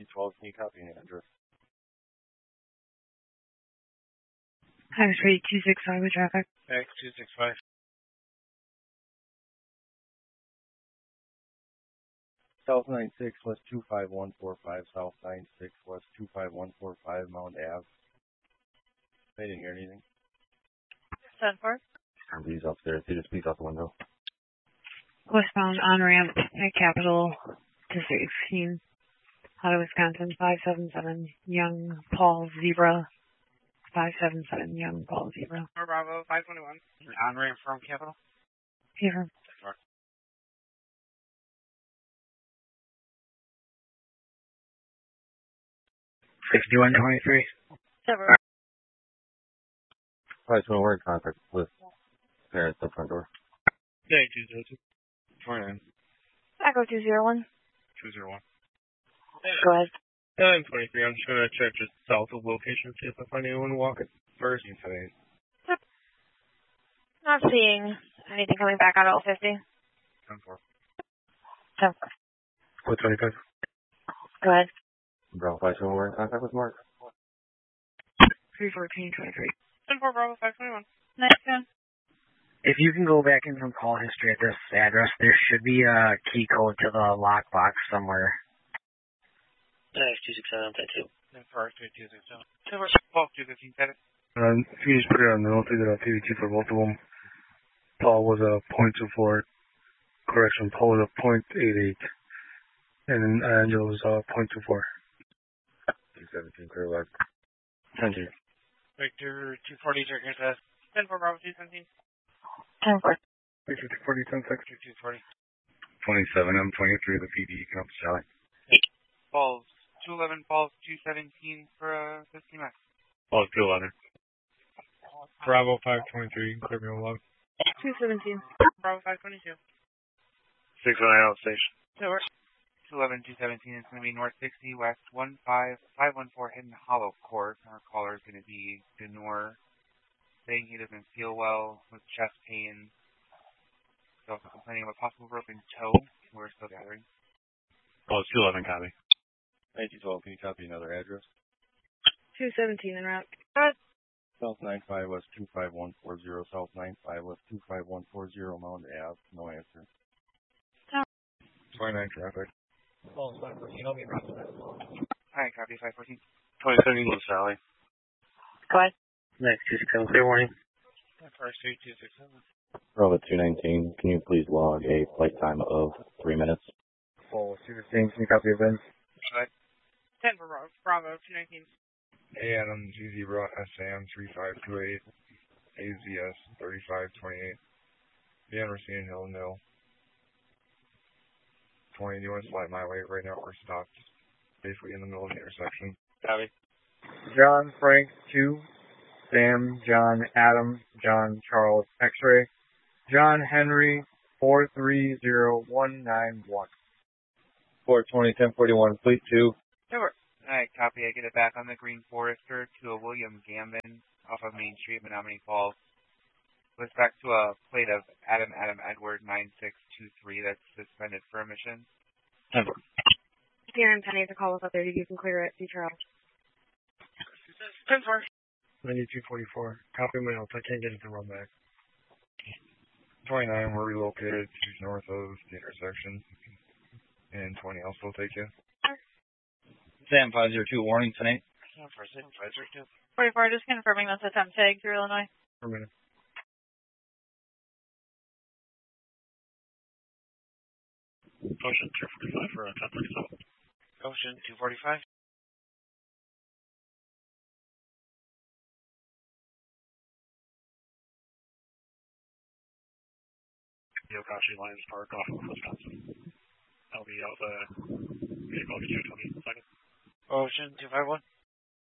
1912, can you copy an address? Highway Street 265 with traffic. X265. South 96 West 25145, South 96 West 25145, Mount Ave. I didn't hear anything. 10-4. He's upstairs. He just peeked out the window. Westbound on-ramp at Capitol to 16. Out of Wisconsin, 577 Young Paul Zebra. 577 Young Paul Zebra. Bravo 521. On-ramp from Capitol? Zebra. 6123. Zebra. Alright, so we're in contact with parents at the front door. Yeah, 202. 29. Echo 201. 201. Go ahead. 923. I'm just going to check just south of location, see if I find anyone walking. First and today. Yep. Not seeing anything coming back out of 50. 10-4. 10-4. What 25? Go ahead. Bravo 5, so we're in contact with Mark. 31423. 10-4 Bravo 521. Next one. If you can go back in from call history at this address, there should be a key code to the lockbox somewhere. X267, 2. 10-4 267. 10-4 215. If you just put it on the note, that PVT for both of them. Paul was a .24. Correction, Paul was a .88. And then Angelo was a .24. 217, clear left. 10 2. Victor 240, Jerkin test. 10-4 Bravo 217. 10-4. Victor 240, 10 6. 240. 27, I'm 23, the PD, you can help Sally. Balls 211, balls 217 for 15 max. Balls 211. Bravo 523, clear me 11. 217. Bravo 522. 619 out station. 211, 217 is going to be North 60 West 15514 Hidden Hollow Court. Our caller is going to be Denor, saying he doesn't feel well with chest pain. He's also complaining of a possible broken toe. We're still gathering. Balls 211, copy. 1912, can you copy another address? 217 en route. Good. South 95 West 25140, South 95 West 25140, Mount Ave. No answer. 29 traffic. Balls 514, I'll be right back. Hi, copy 514. 27 with Sally. Go ahead. Next, 267, clear warning. First 267. Bravo 219, can you please log a flight time of 3 minutes? Paul 215, can you copy events? Go ahead. 10 for Bravo 219. Adam G0 SAM 3528 AZS 3528. Again, we're seeing Hill Nil. 20, do you want to slide my way right now? We're stopped basically in the middle of the intersection. Copy. John Frank 2, Sam John Adam John Charles X-ray, John Henry 430191. 420, 1041, fleet 2. Sure. Alright, copy. I get it back on the Green Forester to a William Gambin off of Main Street, Menominee Falls. With back to a plate of Adam Edward 9623 that's suspended for emission. If you're intending to call us up there, you can clear it. Be Charles. 10-4. 9244. Copy my notes. I can't get it to run back. 29, we're relocated to north of the intersection. And 20, I'll still take you. Sam 502, warning tonight. 502. 44, just confirming that's attempt tag through Illinois. For a minute. Ocean 245 for 1037. Ocean 245. Yokashi Lions Park off of Wisconsin. I'll be out the vehicle. Can you tell me in a second? Ocean 251.